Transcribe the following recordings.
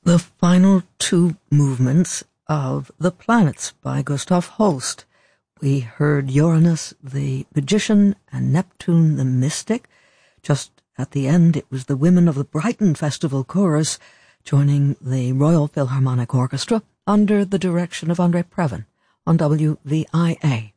The final two movements of The Planets by Gustav Holst. We heard Uranus the Magician and Neptune the Mystic. Just at the end, it was the women of the Brighton Festival Chorus joining the Royal Philharmonic Orchestra under the direction of André Previn on WVIA.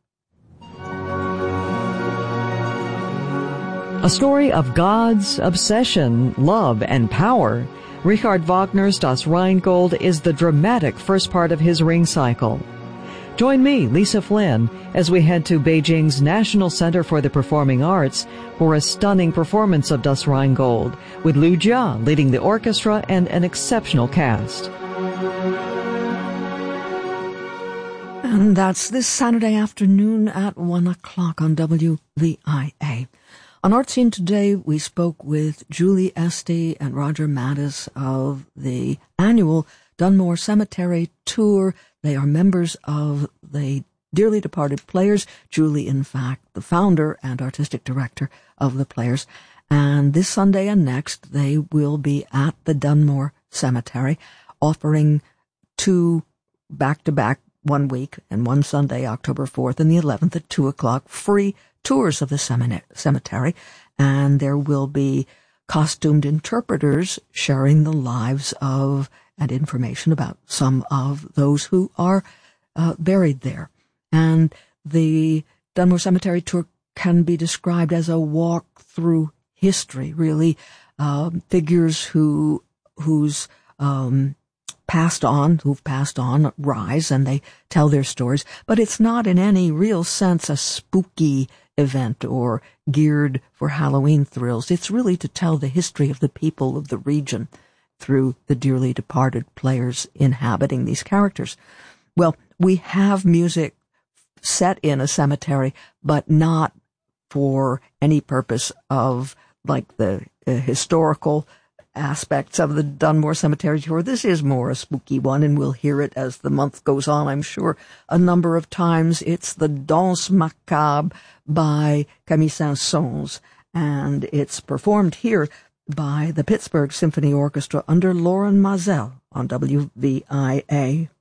A story of gods, obsession, love, and power. Richard Wagner's Das Rheingold is the dramatic first part of his Ring cycle. Join me, Lisa Flynn, as we head to Beijing's National Center for the Performing Arts for a stunning performance of Das Rheingold, with Liu Jia leading the orchestra and an exceptional cast. And that's this Saturday afternoon at 1 o'clock on WVIA. On Art Scene today, we spoke with Julie Estey and Roger Mattis of the annual Dunmore Cemetery Tour. They are members of the dearly departed Players. Julie, in fact, the founder and artistic director of the Players. And this Sunday and next, they will be at the Dunmore Cemetery, offering two back-to-back, 1 week and one Sunday, October 4th and the 11th at 2 o'clock, free tours of the cemetery, and there will be costumed interpreters sharing the lives of and information about some of those who are buried there. And the Dunmore Cemetery Tour can be described as a walk through history, really. Figures who've passed on, rise, and they tell their stories. But it's not in any real sense a spooky event or geared for Halloween thrills. It's really to tell the history of the people of the region through the dearly departed players inhabiting these characters. Well, we have music set in a cemetery, but not for any purpose of like the historical aspects of the Dunmore Cemetery Tour. This is more a spooky one, and we'll hear it as the month goes on, I'm sure, a number of times. It's the Danse Macabre by Camille Saint-Saëns, and it's performed here by the Pittsburgh Symphony Orchestra under Lauren Mazel on WVIA.